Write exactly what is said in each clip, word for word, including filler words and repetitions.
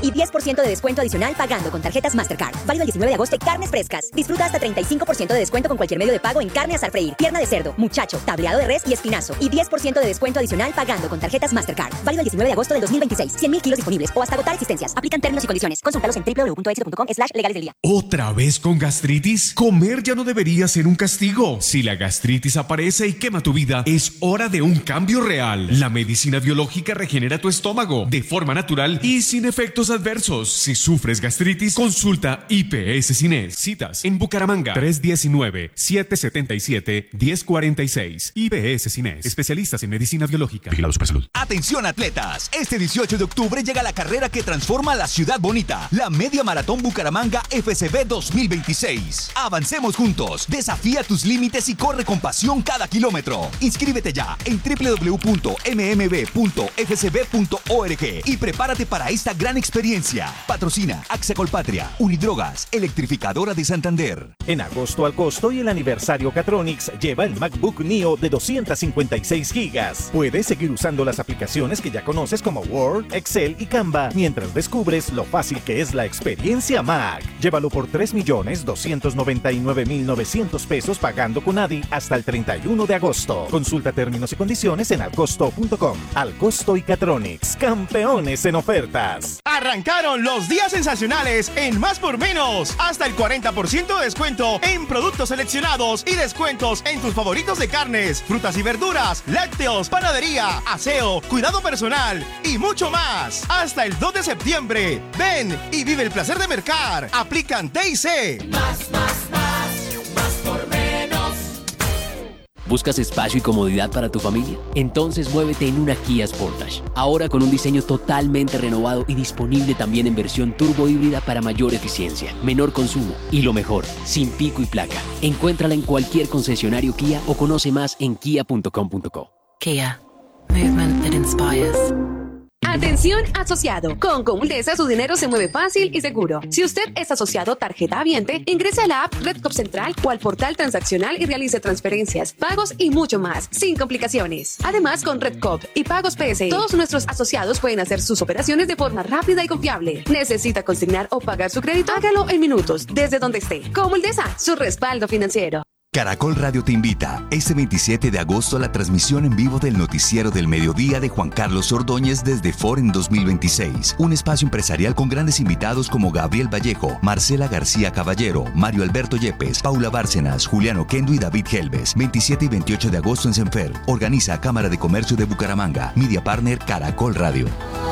y diez por ciento de descuento adicional pagando con tarjetas Mastercard. Válido el diecinueve de agosto. Carnes frescas. Disfruta hasta treinta y cinco por ciento de descuento con cualquier medio de pago en carne asar freír, pierna de cerdo, muchacho, tableado de res y espinazo. Y diez por ciento de descuento adicional pagando con tarjetas Mastercard. Válido el diecinueve de agosto del dos mil veintiséis. cien mil kilos disponibles o hasta agotar existencias. Aplican términos y condiciones. Consúltalos en doble u doble u doble u punto éxito punto com slash legales del día. ¿Otra vez con gastritis? Comer ya no debería ser un castigo. Si la gastritis aparece y quema tu vida, es hora de un cambio real. La medicina biológica regenera tu estómago de forma natural y sin efectos adversos. Si sufres gastritis, consulta I P S Cines. Citas en Bucaramanga, tres uno nueve, siete siete siete, uno cero cuatro seis. I P S Cines, especialistas en medicina biológica. Vigilado Supersalud. Atención atletas, este dieciocho de octubre llega la carrera que transforma la ciudad bonita, la Media Maratón Bucaramanga F C B dos mil veintiséis. Avancemos juntos, desafía tus límites y corre con pasión cada kilómetro. Inscríbete ya en doble u doble u doble u punto m m b punto f c b punto org y prepárate para esta gran experiencia. Patrocina AXA Colpatria, Unidrogas, Electrificadora de Santander. En agosto al costo y el aniversario Catronics lleva el MacBook Neo de doscientos cincuenta y seis gigas. Puedes seguir usando las aplicaciones que ya conoces como Word, Excel y Canva mientras descubres lo fácil que es la experiencia Mac. Llévalo por tres millones doscientos noventa y nueve mil novecientos pesos pagando con A D I hasta el treinta y uno de agosto. Consulta términos y condiciones en alcosto punto com. Alcosto y Catronics, campeones en ofertas. Arrancaron los días sensacionales en Más por Menos. Hasta el cuarenta por ciento de descuento en productos seleccionados y descuentos en tus favoritos de carnes, frutas y verduras, lácteos, panadería, aseo, cuidado personal y mucho más. Hasta el dos de septiembre. Ven y vive el placer de mercar. Aplican T y C. Más, más, más, más por menos. ¿Buscas espacio y comodidad para tu familia? Entonces muévete en una Kia Sportage. Ahora con un diseño totalmente renovado y disponible también en versión turbo híbrida para mayor eficiencia, menor consumo y lo mejor, sin pico y placa. Encuéntrala en cualquier concesionario Kia o conoce más en kia punto com punto co. Kia. Movement that inspires. Atención asociado, con Comuldesa su dinero se mueve fácil y seguro. Si usted es asociado tarjeta habiente, ingrese a la app Redcop Central o al portal transaccional y realice transferencias, pagos y mucho más, sin complicaciones. Además, con Redcop y Pagos P S, todos nuestros asociados pueden hacer sus operaciones de forma rápida y confiable. ¿Necesita consignar o pagar su crédito? Hágalo en minutos, desde donde esté. Comuldesa, su respaldo financiero. Caracol Radio te invita este veintisiete de agosto a la transmisión en vivo del Noticiero del Mediodía de Juan Carlos Ordóñez desde Foren dos mil veintiséis. Un espacio empresarial con grandes invitados como Gabriel Vallejo, Marcela García Caballero, Mario Alberto Yepes, Paula Bárcenas, Juliano Kendo y David Helves. veintisiete y veintiocho de agosto en Senfer. Organiza Cámara de Comercio de Bucaramanga. Media Partner Caracol Radio.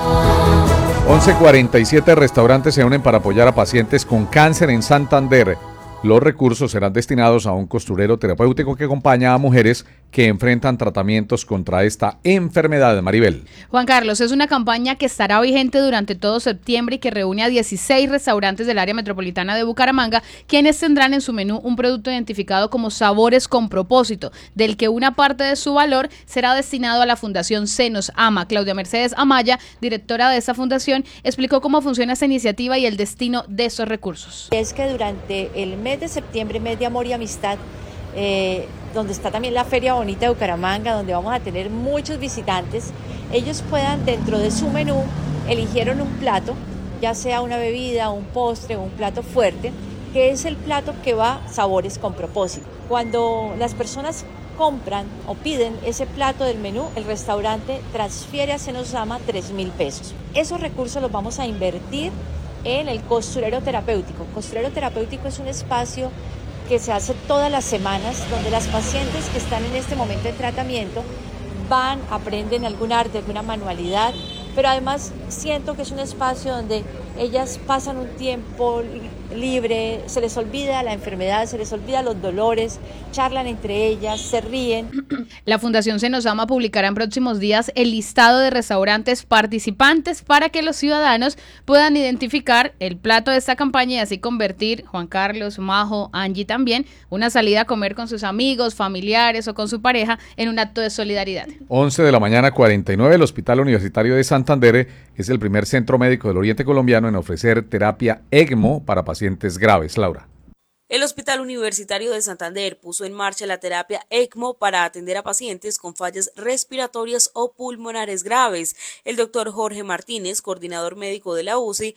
once cuarenta y siete restaurantes se unen para apoyar a pacientes con cáncer en Santander. Los recursos serán destinados a un costurero terapéutico que acompaña a mujeres que enfrentan tratamientos contra esta enfermedad. Maribel. Juan Carlos, es una campaña que estará vigente durante todo septiembre y que reúne a dieciséis restaurantes del área metropolitana de Bucaramanga, quienes tendrán en su menú un producto identificado como Sabores con Propósito, del que una parte de su valor será destinado a la Fundación Se Nos Ama. Claudia Mercedes Amaya, directora de esta fundación, explicó cómo funciona esta iniciativa y el destino de esos recursos. Es que durante el mes de septiembre, mes de amor y amistad, eh, donde está también la Feria Bonita de Bucaramanga, donde vamos a tener muchos visitantes, ellos puedan dentro de su menú, eligieron un plato, ya sea una bebida, un postre o un plato fuerte, que es el plato que va Sabores con Propósito. Cuando las personas compran o piden ese plato del menú, el restaurante transfiere a Se Nos Ama tres mil pesos. Esos recursos los vamos a invertir en el costurero terapéutico. Costurero terapéutico es un espacio que se hace todas las semanas, donde las pacientes que están en este momento en tratamiento van, aprenden algún arte, alguna manualidad, pero además siento que es un espacio donde ellas pasan un tiempo libre, se les olvida la enfermedad, se les olvida los dolores, charlan entre ellas, se ríen. La Fundación Se Nos Ama publicará en próximos días el listado de restaurantes participantes para que los ciudadanos puedan identificar el plato de esta campaña y así convertir, Juan Carlos, Majo, Angie también, una salida a comer con sus amigos, familiares o con su pareja en un acto de solidaridad. once de la mañana, cuarenta y nueve, el Hospital Universitario de Santander es el primer centro médico del Oriente Colombiano en ofrecer terapia ECMO para pacientes graves. Laura. El Hospital Universitario de Santander puso en marcha la terapia ECMO para atender a pacientes con fallas respiratorias o pulmonares graves. El doctor Jorge Martínez, coordinador médico de la U C I,